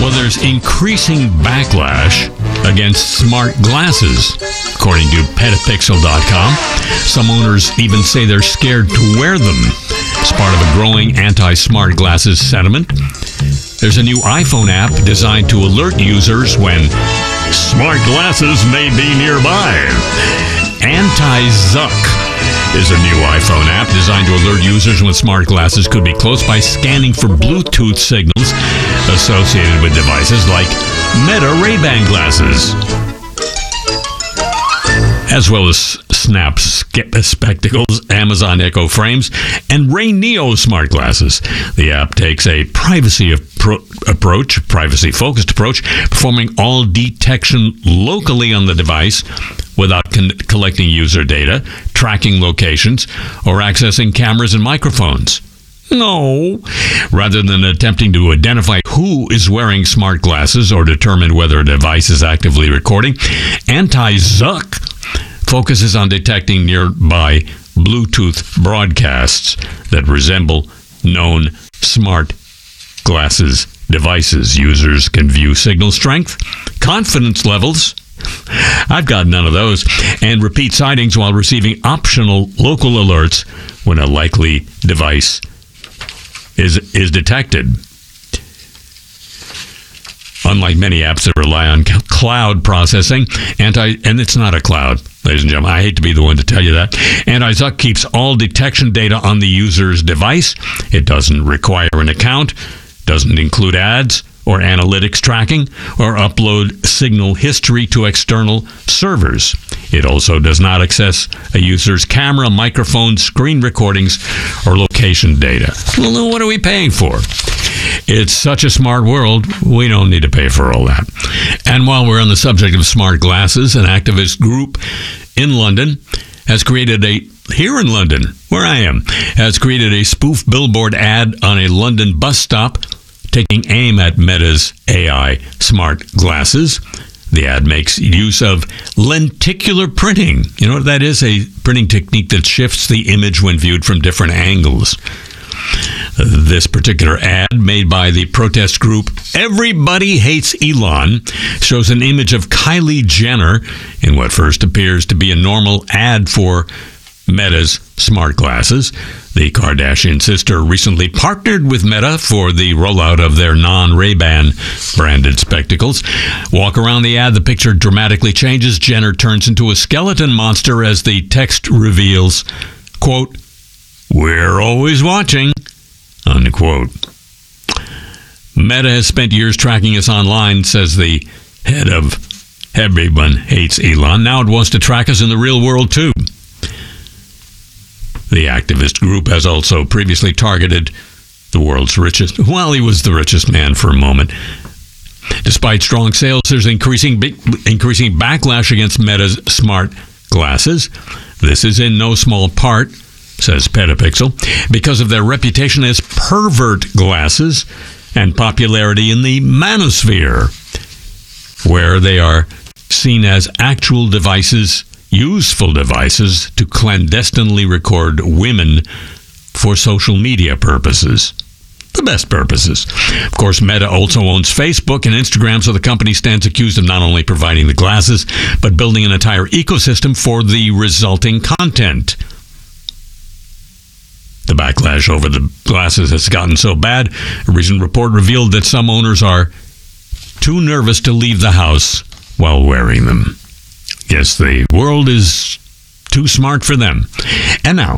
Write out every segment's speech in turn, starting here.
Well, there's increasing backlash against smart glasses, according to petapixel.com. Some owners even say they're scared to wear them as part of a growing anti-smart glasses sentiment. There's a new iPhone app designed to alert users when smart glasses may be nearby. Anti-Zuck is a new iPhone app designed to alert users when smart glasses could be close by scanning for Bluetooth signals associated with devices like Meta Ray-Ban glasses, as well as Snap spectacles, Amazon Echo frames, and Ray Neo smart glasses. The app takes a privacy-focused approach, performing all detection locally on the device without collecting user data, tracking locations, or accessing cameras and microphones. No. Rather than attempting to identify who is wearing smart glasses or determine whether a device is actively recording, Anti-Zuck focuses on detecting nearby Bluetooth broadcasts that resemble known smart glasses devices. Users can view signal strength, confidence levels, I've got none of those, and repeat sightings while receiving optional local alerts when a likely device is detected. Unlike many apps that rely on cloud processing, and it's not a cloud, ladies and gentlemen. I hate to be the one to tell you that. Anti-Zuck keeps all detection data on the user's device. It doesn't require an account, doesn't include ads or analytics tracking, or upload signal history to external servers. It also does not access a user's camera, microphone, screen recordings, or location data. Well, then what are we paying for? It's such a smart world, we don't need to pay for all that. And while we're on the subject of smart glasses, an activist group in London has created here in London, where I am, has created a spoof billboard ad on a London bus stop taking aim at Meta's AI smart glasses. The ad makes use of lenticular printing. You know what that is? A printing technique that shifts the image when viewed from different angles. This particular ad, made by the protest group Everybody Hates Elon, shows an image of Kylie Jenner in what first appears to be a normal ad for Meta's smart glasses. The Kardashian sister recently partnered with Meta for the rollout of their non-Ray-Ban branded spectacles. Walk around the ad, the picture dramatically changes. Jenner turns into a skeleton monster as the text reveals, quote, "We're always watching," unquote. Meta has spent years tracking us online, says the head of Everyone Hates Elon. Now it wants to track us in the real world too. The activist group has also previously targeted the world's richest. Well, he was the richest man for a moment. Despite strong sales, there's increasing backlash against Meta's smart glasses. This is in no small part, says Petapixel, because of their reputation as pervert glasses and popularity in the manosphere, where they are seen as actual devices, useful devices to clandestinely record women for social media purposes. The best purposes. Of course, Meta also owns Facebook and Instagram, so the company stands accused of not only providing the glasses, but building an entire ecosystem for the resulting content. The backlash over the glasses has gotten so bad, a recent report revealed that some owners are too nervous to leave the house while wearing them. Yes, the world is too smart for them. And now,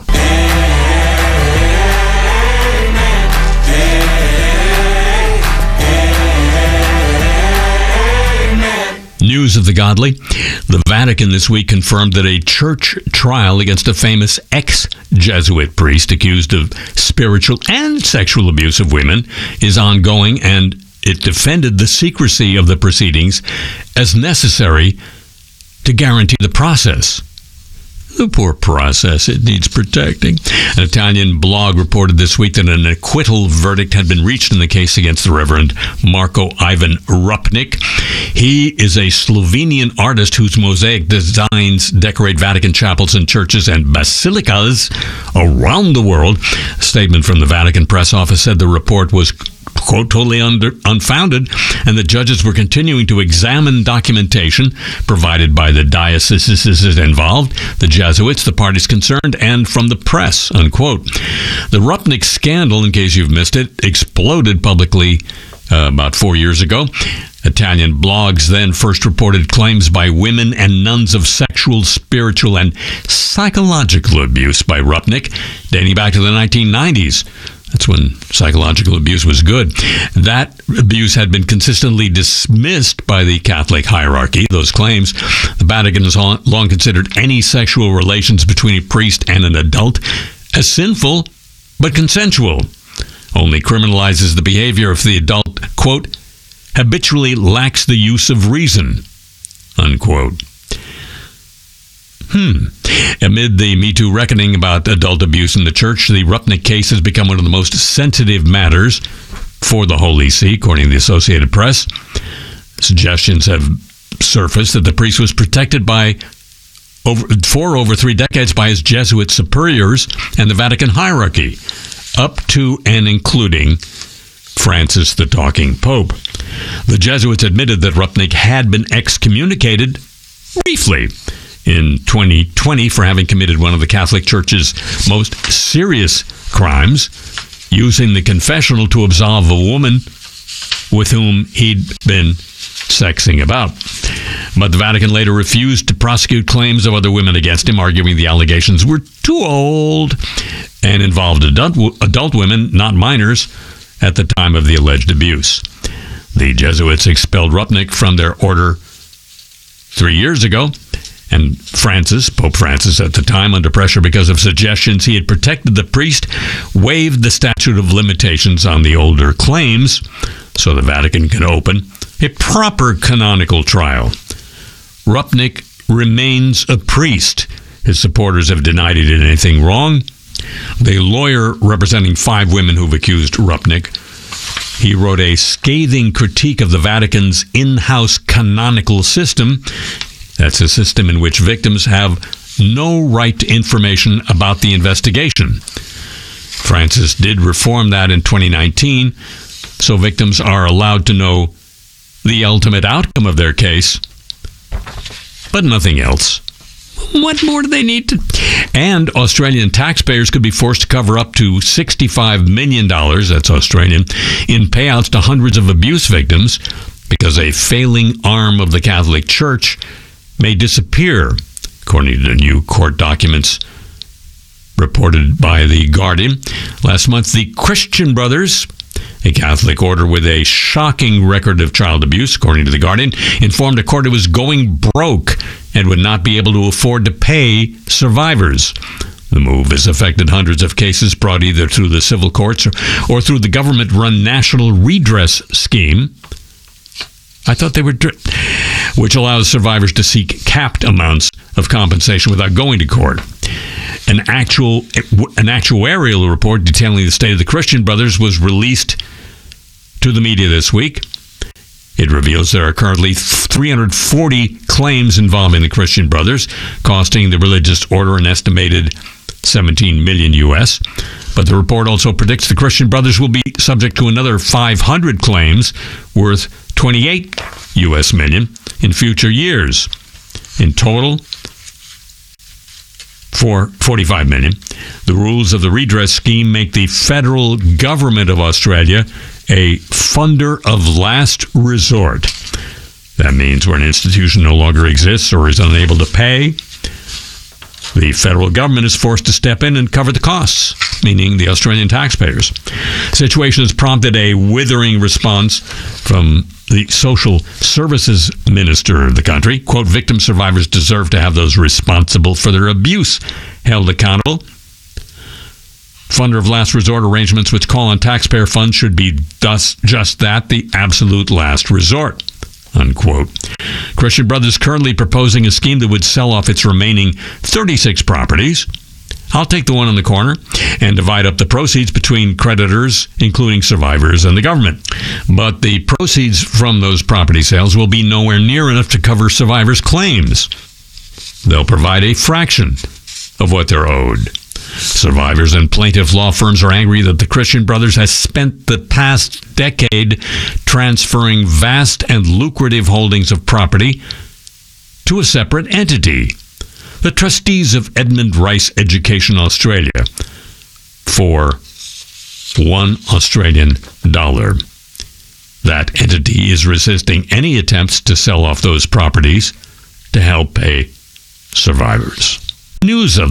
news of the godly. The Vatican this week confirmed that a church trial against a famous ex-Jesuit priest accused of spiritual and sexual abuse of women is ongoing, and it defended the secrecy of the proceedings as necessary to guarantee the process. The poor process, it needs protecting. An Italian blog reported this week that an acquittal verdict had been reached in the case against the Reverend Marko Ivan Rupnik. He is a Slovenian artist whose mosaic designs decorate Vatican chapels and churches and basilicas around the world. A statement from the Vatican press office said the report was, quote, totally unfounded. and the judges were continuing to examine documentation provided by the dioceses involved, the Jesuits, the parties concerned, and from the press, unquote. The Rupnik scandal, in case you've missed it, exploded publicly about 4 years ago. Italian blogs then first reported claims by women and nuns of sexual, spiritual, and psychological abuse by Rupnik, dating back to the 1990s. That's when psychological abuse was good. That abuse had been consistently dismissed by the Catholic hierarchy, those claims. The Vatican has long considered any sexual relations between a priest and an adult as sinful, but consensual. Only criminalizes the behavior if the adult, quote, habitually lacks the use of reason, unquote. Amid the Me Too reckoning about adult abuse in the church, the Rupnik case has become one of the most sensitive matters for the Holy See, according to the Associated Press. Suggestions have surfaced that the priest was protected for over 3 decades by his Jesuit superiors and the Vatican hierarchy, up to and including Francis the Talking Pope. The Jesuits admitted that Rupnik had been excommunicated briefly in 2020 for having committed one of the Catholic Church's most serious crimes, using the confessional to absolve a woman with whom he'd been sexing about. But the Vatican later refused to prosecute claims of other women against him, arguing the allegations were too old and involved adult women, not minors, at the time of the alleged abuse. The Jesuits expelled Rupnik from their order 3 years ago, and Pope Francis at the time, under pressure because of suggestions he had protected the priest, waived the statute of limitations on the older claims so the Vatican can open a proper canonical trial. Rupnik remains a priest. His supporters have denied he did anything wrong. The lawyer representing 5 women who've accused Rupnik, he wrote a scathing critique of the Vatican's in-house canonical system. That's a system in which victims have no right to information about the investigation. Francis did reform that in 2019, so victims are allowed to know the ultimate outcome of their case, but nothing else. What more do they need to? And Australian taxpayers could be forced to cover up to $65 million, that's Australian, in payouts to hundreds of abuse victims because a failing arm of the Catholic Church may disappear, according to new court documents reported by The Guardian. Last month, the Christian Brothers, a Catholic order with a shocking record of child abuse, according to The Guardian, informed a court it was going broke and would not be able to afford to pay survivors. The move has affected hundreds of cases brought either through the civil courts or through the government-run National Redress Scheme. I thought they were... which allows survivors to seek capped amounts of compensation without going to court. An actuarial report detailing the state of the Christian Brothers was released to the media this week. It reveals there are currently 340 claims involving the Christian Brothers, costing the religious order an estimated $17 million US. But the report also predicts the Christian Brothers will be subject to another 500 claims worth $28 US million in future years. In total, for $45 million. The rules of the redress scheme make the federal government of Australia a funder of last resort. That means where an institution no longer exists or is unable to pay, the federal government is forced to step in and cover the costs, meaning the Australian taxpayers. The situation has prompted a withering response from the social services minister of the country. Quote, victim survivors deserve to have those responsible for their abuse held accountable. Funder of last resort arrangements which call on taxpayer funds should be thus just that, the absolute last resort, unquote. Christian Brothers currently proposing a scheme that would sell off its remaining 36 properties. I'll take the one in the corner and divide up the proceeds between creditors, including survivors and the government. But the proceeds from those property sales will be nowhere near enough to cover survivors' claims. They'll provide a fraction of what they're owed. Survivors and plaintiff law firms are angry that the Christian Brothers has spent the past decade transferring vast and lucrative holdings of property to a separate entity, the trustees of Edmund Rice Education Australia, for $1 Australian. That entity is resisting any attempts to sell off those properties to help pay survivors. News of